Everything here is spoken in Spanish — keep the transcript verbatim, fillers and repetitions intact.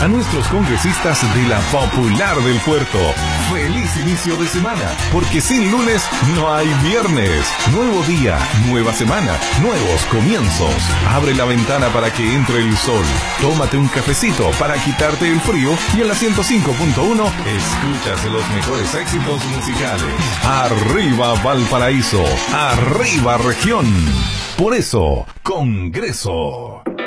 a nuestros congresistas de la Popular del Puerto. ¡Feliz inicio de semana! Porque sin lunes no hay viernes. Nuevo día, nueva semana, nuevos comienzos. Abre la ventana para que entre el sol. Tómate un cafecito para quitarte el frío y en la ciento cinco punto uno escuchas los mejores éxitos musicales. Arriba Valparaíso, arriba región. Por eso, Congreso.